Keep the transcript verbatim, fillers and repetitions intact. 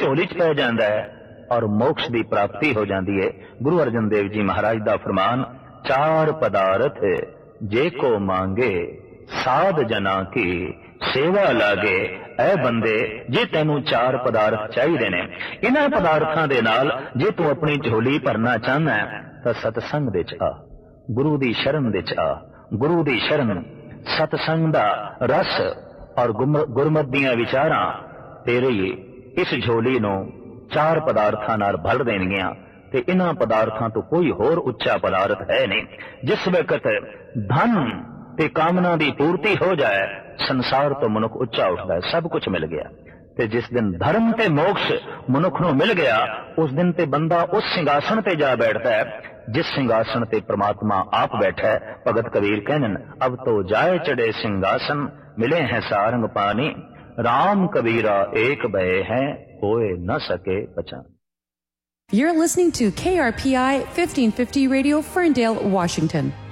झोली च पै जांदा है और मोक्ष की प्राप्ति हो जाती है। गुरु अर्जन देव जी महाराज का फरमान, चार पदार्थ जे को मांगे साध जना की सेवा लागे। ऐ बंदे जे तेनू चार पदार्थ चाहिए ने, इन्हां पदार्थां दे नाल जे तू अपनी झोली भरना चाहना है तो सतसंग दे च आ, गुरु दी शरण दे च आ। गुरु दी शरण, सतसंग दा रस और गुरमत दियां विचारां तेरी इस झोली नू चार पदार्थां नाल भर देणगियां ते इन्हां पदार्थां तो कोई होर उच्चा पदार्थ है नहीं। जिस वक्त धन ते कामना दी पूर्ति हो जाए, संसार तो मनुख उच्चा उठदा है, सब कुछ मिल गया। ते जिस दिन धर्म ते मोक्ष मनुख नूं मिल गया, उस दिन ते बंदा उस सिंहासन ते जा बैठता है जिस सिंहासन ते परमात्मा आप बैठा है। भगत कबीर कहन, अब तो जाए चढ़े सिंहासन, मिले हैं सारंग पानी, राम कबीरा एक भय है, होए न सके पहचान। You're listening to K R P I fifteen fifty Radio, Ferndale, Washington.